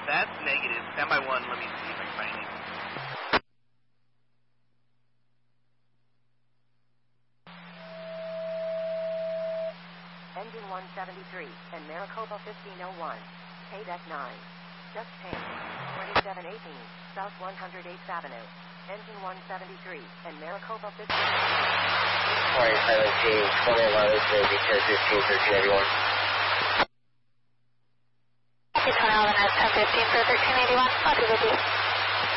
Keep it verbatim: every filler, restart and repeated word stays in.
That's negative. Stand by one. Let me see if I can find anything. Engine one seventy-three and Maricopa fifteen oh one. Pay deck nine. Just change. twenty-seven eighteen South one hundred eighth Avenue. Engine one seventy-three and Maricopa fifteen oh one. twenty seventeen, twenty eleven, Navy ten fifteen, thirteen eighty-one. twenty eleven, ten fifteen for thirteen eighty-one. I'll be with you.